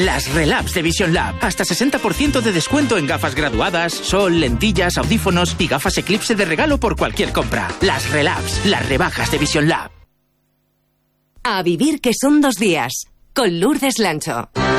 Las Relabs de Vision Lab. Hasta 60% de descuento en gafas graduadas, sol, lentillas, audífonos y gafas Eclipse de regalo por cualquier compra. Las Relabs, las rebajas de Vision Lab. A vivir que son 2 días. Con Lourdes Lancho.